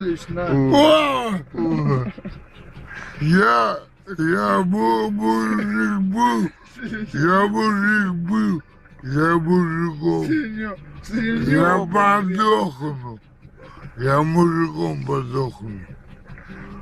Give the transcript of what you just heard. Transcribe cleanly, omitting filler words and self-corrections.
Анатольевич, на. Я мужик был, я мужиком. Я подохну, я мужиком подохну.